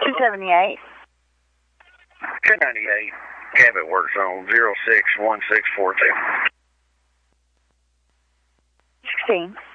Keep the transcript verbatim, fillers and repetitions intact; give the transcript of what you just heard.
two seventy-eight. two ninety-eight. Cabot works on zero six one six four two. sixteen.